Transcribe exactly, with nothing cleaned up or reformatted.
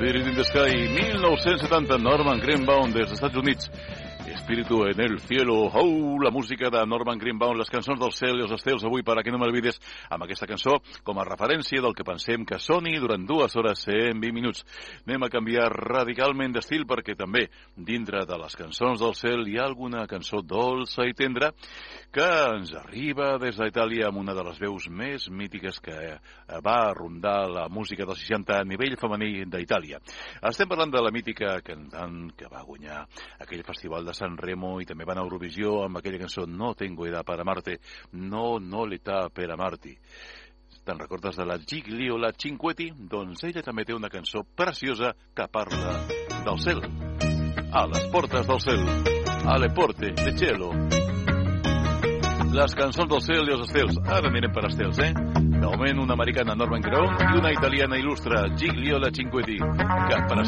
Spirit in the Sky, mil nou-cents setanta, Norman Greenbaum des dels Estats Units. Espíritu en el cielo. Oh, la música de Norman Greenbaum, les cançons del cel i els estels avui, per a que no m'olvides, amb aquesta cançó com a referència del que pensem que soni durant dues hores cent vint minuts. Anem a canviar radicalment d'estil perquè també dintre de les cançons del cel hi ha alguna cançó dolça i tendra que ens arriba des d'Itàlia amb una de les veus més mítiques que va rondar la música dels seixanta a nivell femení d'Itàlia. Estem parlant de la mítica cantant que va guanyar aquell festival de San Remo i també van a Eurovisió amb aquella cançó No tengo edad para amarte, no, no l'età per amarti. Te'n recordes de la Gigliola Cinquetti? Doncs ella també té una cançó preciosa que parla del cel. A les portes del cel, alle porte de cielo. Les cançons del cel i els estels. Ara anirem per estels, eh? De moment una americana, Norman Greenbaum, i una italiana il·lustre, Gigliola Cinquetti, que per